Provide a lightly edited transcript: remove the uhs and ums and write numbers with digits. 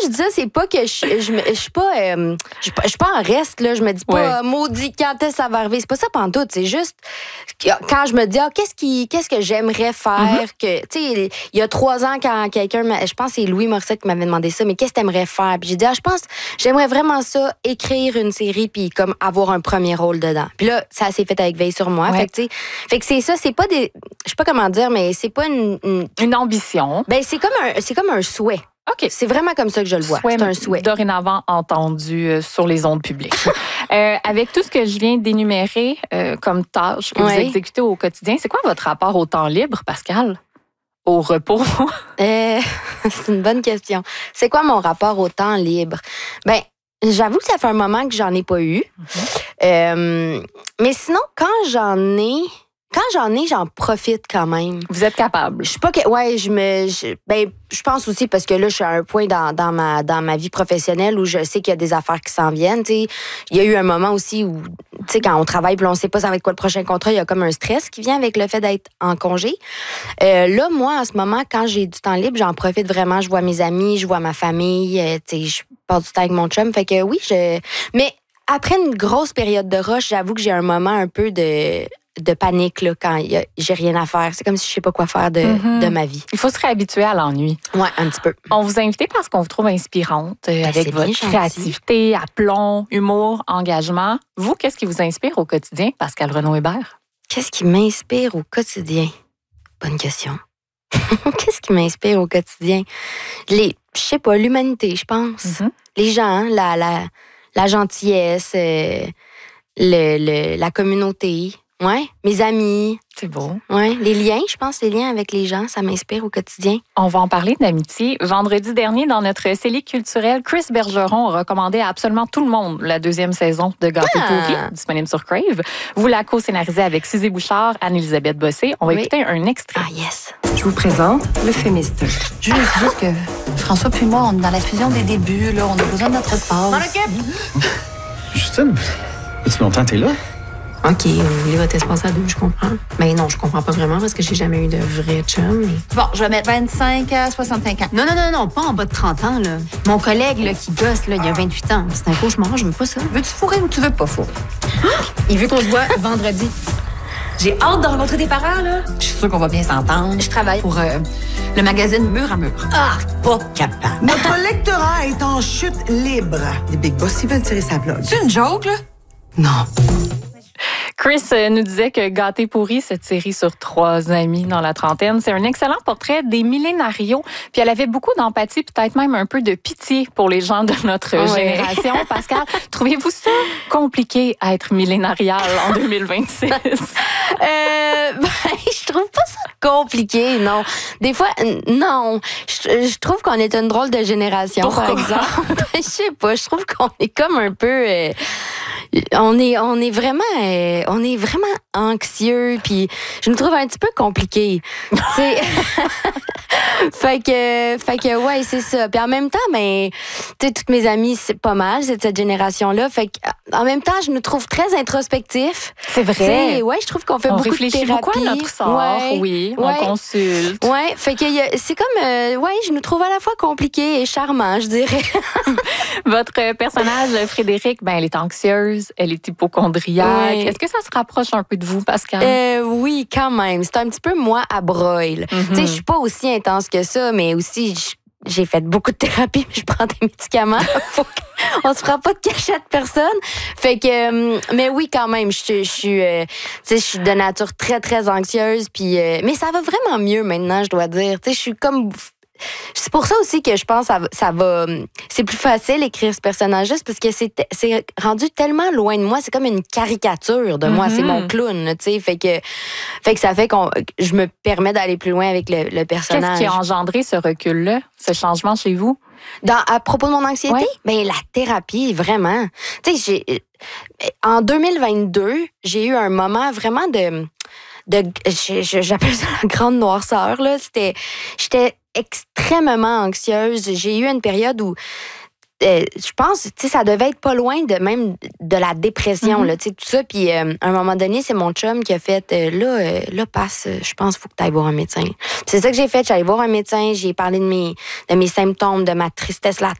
je dis ça, c'est pas que je suis pas en reste, là. Je me dis pas, maudit, quand est-ce que ça va arriver? C'est pas ça pantoute. C'est juste quand je me dis, qu'est-ce que j'aimerais faire? Que, tu sais, il y a 3 ans, quand quelqu'un, je pense que c'est Louis Morissette qui m'avait demandé ça, mais qu'est-ce que t'aimerais faire? Puis j'ai dit, je pense, j'aimerais vraiment ça, écrire une série, puis comme avoir un premier rôle dedans. Puis là, ça s'est fait avec Veille sur moi. Ouais. Fait que, tu sais, fait que c'est ça, c'est pas des. Je sais pas comment dire, mais c'est pas une ambition. Ben, c'est comme un souhait. OK. C'est vraiment comme ça que je le vois. C'est un souhait. Dorénavant entendu sur les ondes publiques. Avec tout ce que je viens d'énumérer comme tâches que vous exécutez au quotidien, c'est quoi votre rapport au temps libre, Pascal? Au repos? C'est une bonne question. C'est quoi mon rapport au temps libre? Ben, j'avoue que ça fait un moment que j'en ai pas eu. Mais sinon, quand j'en ai, j'en profite quand même. Vous êtes capable? Je suis pas que. Ouais, je pense aussi parce que là, je suis à un point dans ma vie professionnelle où je sais qu'il y a des affaires qui s'en viennent. T'sais. Il y a eu un moment aussi où, tu sais, quand on travaille puis on sait pas ça va être quoi le prochain contrat, il y a comme un stress qui vient avec le fait d'être en congé. Là, moi, en ce moment, quand j'ai du temps libre, j'en profite vraiment. Je vois mes amis, je vois ma famille. Tu sais, je passe du temps avec mon chum. Fait que oui, Mais après une grosse période de rush, j'avoue que j'ai un moment un peu de panique là, quand j'ai rien à faire. C'est comme si je sais pas quoi faire de ma vie. Il faut se réhabituer à l'ennui. Oui, un petit peu. On vous a invité parce qu'on vous trouve inspirante avec votre créativité, aplomb, humour, engagement. Vous, qu'est-ce qui vous inspire au quotidien, Pascal Renaud-Hébert? Qu'est-ce qui m'inspire au quotidien? Bonne question. Qu'est-ce qui m'inspire au quotidien? Je sais pas, l'humanité, je pense. Les gens, la gentillesse, la communauté. Ouais, mes amis. C'est beau. Ouais, les liens, je pense, les liens avec les gens, ça m'inspire au quotidien. On va en parler d'amitié. Vendredi dernier, dans notre série culturelle, Chris Bergeron a recommandé à absolument tout le monde la 2e saison de Gâté pourri, disponible sur Crave. Vous la co-scénarisez avec Suzy Bouchard, Anne-Élisabeth Bossé. On va écouter un extrait. Ah, yes. Je vous présente le Fémiste. Juste que François puis moi, on est dans la fusion des débuts, là. On a besoin de notre espace. Justine, depuis longtemps t'es là? OK, vous voulez votre espace à 2, je comprends. Mais non, je comprends pas vraiment parce que j'ai jamais eu de vrai chum. Mais... Bon, je vais mettre 25 à 65 ans. Non, pas en bas de 30 ans, là. Mon collègue, là, qui gosse, là, il a 28 ans. C'est un cauchemar, je veux pas ça. Veux-tu fourrer ou tu veux pas fourrer? Il veut qu'on se voit vendredi. J'ai hâte de rencontrer tes parents, là. Je suis sûre qu'on va bien s'entendre. Je travaille pour le magazine Mur à Mur. Ah, pas capable. Notre lectorat est en chute libre. Les Big Boss, ils veulent tirer sa blog. C'est une joke, là? Non. Chris nous disait que Gâté pourri, cette série sur 3 amis dans la trentaine, c'est un excellent portrait des millénarios. Puis elle avait beaucoup d'empathie, peut-être même un peu de pitié pour les gens de notre génération. Pascal, trouvez-vous ça compliqué à être millénarial en 2026? Je trouve pas ça compliqué, non. Des fois, non. Je trouve qu'on est une drôle de génération, par exemple. Je sais pas, je trouve qu'on est comme un peu... On est vraiment anxieux, puis je me trouve un petit peu compliqué. fait que ouais, c'est ça. Puis en même temps, mais tu sais, toutes mes amies, c'est pas mal, c'est de cette génération-là. Fait que en même temps, je nous trouve très introspectifs. C'est vrai. Ouais, je trouve qu'on fait beaucoup de thérapie. On réfléchit beaucoup à notre sort, on consulte. Ouais, fait que c'est comme je nous trouve à la fois compliqué et charmant, je dirais. Votre personnage Frédéric, elle est anxieuse, elle est hypocondriaque. Est-ce que ça se rapproche un peu de vous, Pascal? Oui, quand même. C'est un petit peu moi à broil. Tu sais, je suis pas aussi intense que ça, mais aussi j'ai fait beaucoup de thérapie, je prends des médicaments. On se fera pas de cachette personne. Fait que, mais oui, quand même, je suis de nature très, très anxieuse. Puis, mais ça va vraiment mieux maintenant, je dois dire. Tu sais, je suis comme... C'est pour ça aussi que je pense que ça va... C'est plus facile d'écrire ce personnage-là, parce que c'est rendu tellement loin de moi. C'est comme une caricature de moi. C'est mon clown, tu sais. Fait que ça fait que je me permets d'aller plus loin avec le personnage. Qu'est-ce qui a engendré ce recul-là, ce changement chez vous? À propos de mon anxiété? Ben, la thérapie, vraiment. Tu sais, en 2022, j'ai eu un moment vraiment j'appelle ça la grande noirceur, là. J'étais extrêmement anxieuse. J'ai eu une période où je pense, tu sais, ça devait être pas loin même de la dépression, là, tu sais, tout ça. Puis, à un moment donné, c'est mon chum qui a fait, là, passe, je pense qu'il faut que tu ailles voir un médecin. C'est ça que j'ai fait. J'allais voir un médecin, j'ai parlé de mes symptômes, de ma tristesse latente,